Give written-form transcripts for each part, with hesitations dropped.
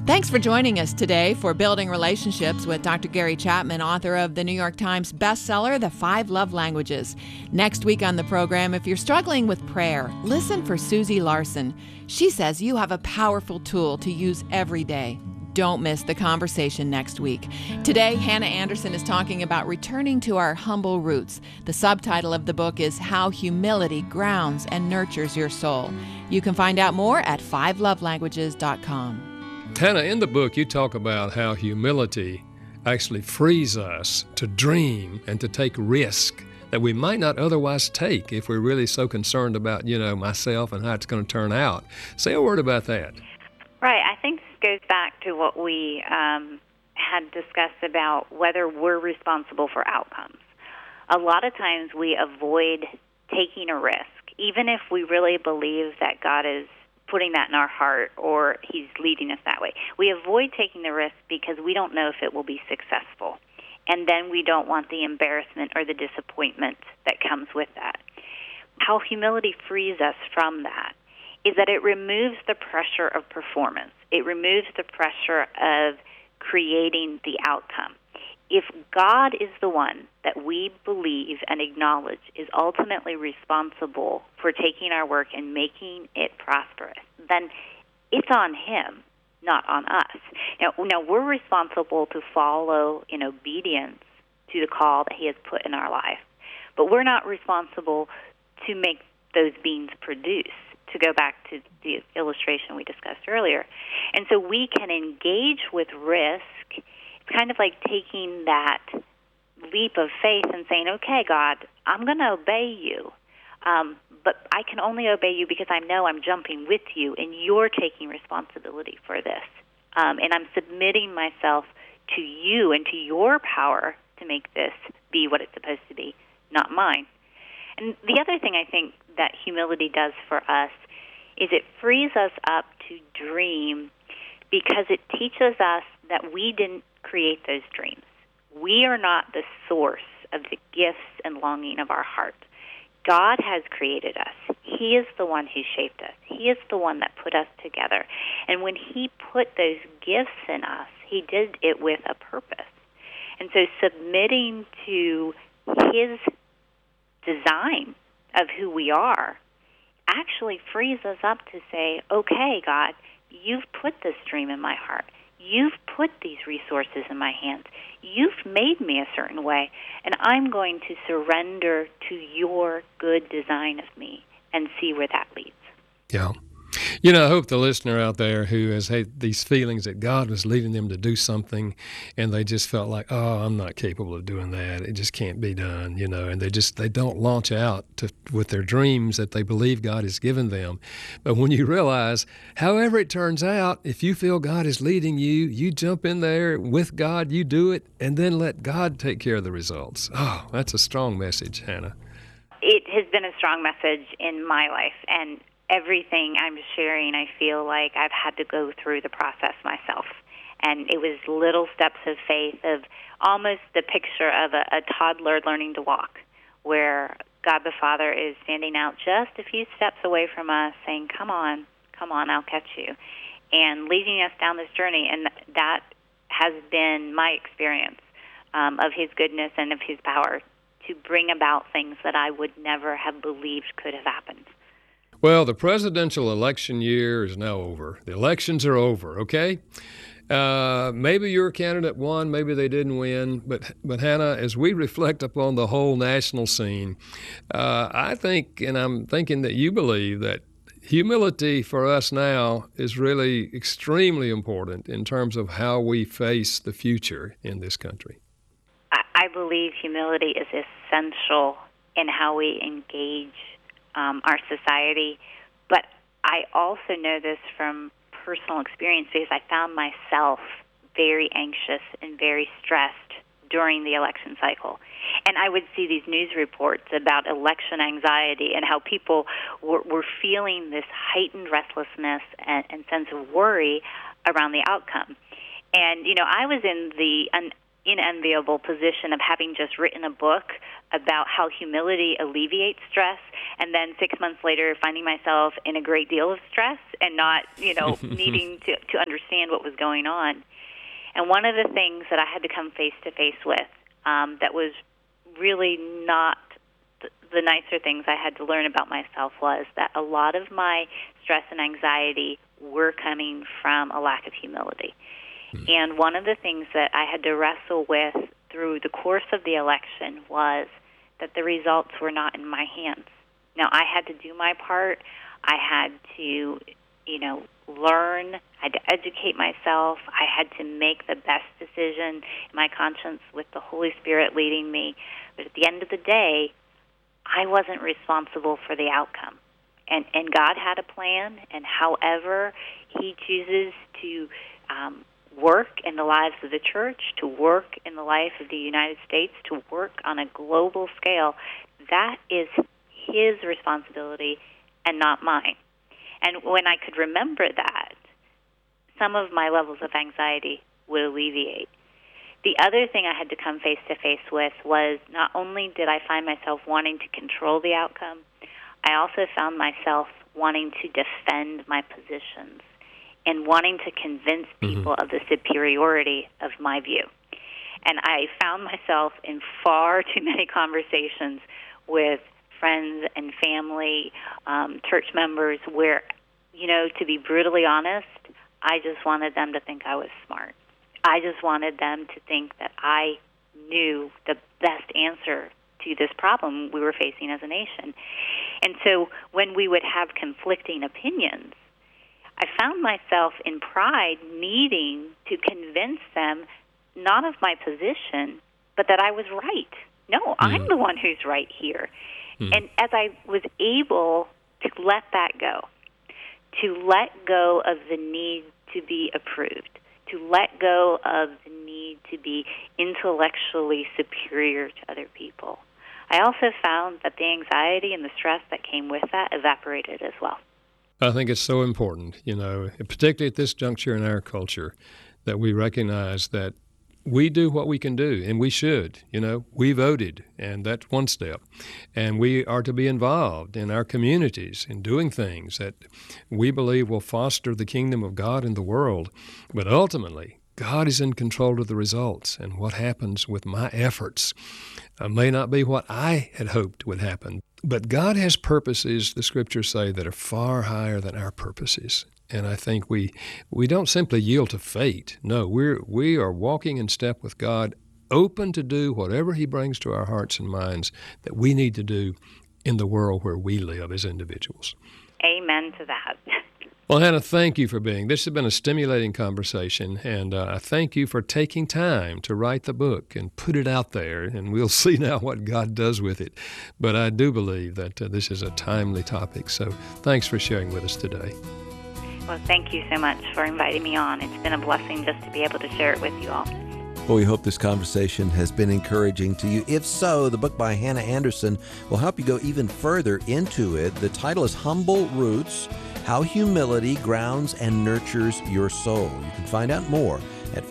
Thanks for joining us today for Building Relationships with Dr. Gary Chapman, author of the New York Times bestseller, The 5 Love Languages. Next week on the program, if you're struggling with prayer, listen for Susie Larson. She says you have a powerful tool to use every day. Don't miss the conversation next week. Today, Hannah Anderson is talking about returning to our humble roots. The subtitle of the book is How Humility Grounds and Nurtures Your Soul. You can find out more at 5lovelanguages.com. Hannah, in the book, you talk about how humility actually frees us to dream and to take risk that we might not otherwise take if we're really so concerned about, myself and how it's going to turn out. Say a word about that. Right. I think this goes back to what we had discussed about whether we're responsible for outcomes. A lot of times we avoid taking a risk, even if we really believe that God is putting that in our heart or he's leading us that way. We avoid taking the risk because we don't know if it will be successful. And then we don't want the embarrassment or the disappointment that comes with that. How humility frees us from that is that it removes the pressure of performance. It removes the pressure of creating the outcome. If God is the one that we believe and acknowledge is ultimately responsible for taking our work and making it prosperous, then it's on him, not on us. Now we're responsible to follow in obedience to the call that he has put in our life, but we're not responsible to make those beans produce, to go back to the illustration we discussed earlier. And so we can engage with risk. It's kind of like taking that leap of faith and saying, okay, God, I'm going to obey you, but I can only obey you because I know I'm jumping with you and you're taking responsibility for this. And I'm submitting myself to you and to your power to make this be what it's supposed to be, not mine. And the other thing I think that humility does for us is it frees us up to dream because it teaches us that we didn't create those dreams. We are not the source of the gifts and longing of our heart. God has created us. He is the one who shaped us. He is the one that put us together. And when he put those gifts in us, he did it with a purpose. And so submitting to his design of who we are actually frees us up to say, okay, God, you've put this dream in my heart. You've put these resources in my hands. You've made me a certain way, and I'm going to surrender to your good design of me and see where that leads. Yeah. I hope the listener out there who has had these feelings that God was leading them to do something and they just felt like, oh, I'm not capable of doing that. It just can't be done, and they don't launch out with their dreams that they believe God has given them. But when you realize, however it turns out, if you feel God is leading you, you jump in there with God, you do it, and then let God take care of the results. Oh, that's a strong message, Hannah. It has been a strong message in my life, and everything I'm sharing, I feel like I've had to go through the process myself. And it was little steps of faith, of almost the picture of a toddler learning to walk, where God the Father is standing out just a few steps away from us saying, come on, I'll catch you, and leading us down this journey. And that has been my experience of his goodness and of his power to bring about things that I would never have believed could have happened. Well, the presidential election year is now over. The elections are over, okay? Maybe your candidate won, maybe they didn't win, but Hannah, as we reflect upon the whole national scene, I think, and I'm thinking that you believe that humility for us now is really extremely important in terms of how we face the future in this country. I believe humility is essential in how we engage our society, but I also know this from personal experience because I found myself very anxious and very stressed during the election cycle. And I would see these news reports about election anxiety and how people were feeling this heightened restlessness and sense of worry around the outcome. And, I was in the inenviable position of having just written a book about how humility alleviates stress, and then 6 months later finding myself in a great deal of stress and not, needing to understand what was going on. And one of the things that I had to come face to face with that was really not the nicer things I had to learn about myself was that a lot of my stress and anxiety were coming from a lack of humility. And one of the things that I had to wrestle with through the course of the election was that the results were not in my hands. Now, I had to do my part. I had to, learn. I had to educate myself. I had to make the best decision in my conscience with the Holy Spirit leading me. But at the end of the day, I wasn't responsible for the outcome. And God had a plan, and however He chooses to work in the lives of the church, to work in the life of the United States, to work on a global scale, that is His responsibility and not mine. And when I could remember that, some of my levels of anxiety would alleviate. The other thing I had to come face to face with was not only did I find myself wanting to control the outcome, I also found myself wanting to defend my positions and wanting to convince people of the superiority of my view. And I found myself in far too many conversations with friends and family, church members, where, to be brutally honest, I just wanted them to think I was smart. I just wanted them to think that I knew the best answer to this problem we were facing as a nation. And so when we would have conflicting opinions, I found myself in pride needing to convince them not of my position, but that I was right. No, I'm the one who's right here. And as I was able to let that go, to let go of the need to be approved, to let go of the need to be intellectually superior to other people, I also found that the anxiety and the stress that came with that evaporated as well. I think it's so important, particularly at this juncture in our culture, that we recognize that we do what we can do, and we should. We voted, and that's one step. And we are to be involved in our communities in doing things that we believe will foster the kingdom of God in the world. But ultimately, God is in control of the results, and what happens with my efforts may not be what I had hoped would happen. But God has purposes, the Scriptures say, that are far higher than our purposes. And I think we don't simply yield to fate. No, we are walking in step with God, open to do whatever He brings to our hearts and minds that we need to do in the world where we live as individuals. Amen to that. Well, Hannah, thank you for being. This has been a stimulating conversation, and I thank you for taking time to write the book and put it out there, and we'll see now what God does with it. But I do believe that this is a timely topic, so thanks for sharing with us today. Well, thank you so much for inviting me on. It's been a blessing just to be able to share it with you all. Well, we hope this conversation has been encouraging to you. If so, the book by Hannah Anderson will help you go even further into it. The title is Humble Roots: How Humility Grounds and Nurtures Your Soul. You can find out more at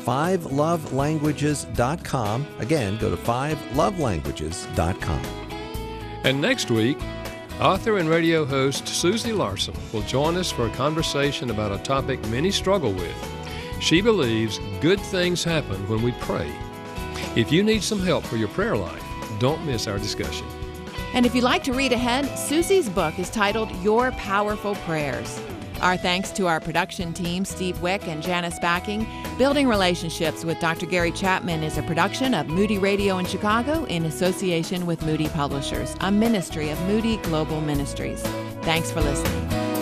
5lovelanguages.com. Again, go to 5lovelanguages.com. And next week, author and radio host Susie Larson will join us for a conversation about a topic many struggle with. She believes good things happen when we pray. If you need some help for your prayer life, don't miss our discussion. And if you'd like to read ahead, Susie's book is titled Your Powerful Prayers. Our thanks to our production team, Steve Wick and Janice Backing. Building Relationships with Dr. Gary Chapman is a production of Moody Radio in Chicago in association with Moody Publishers, a ministry of Moody Global Ministries. Thanks for listening.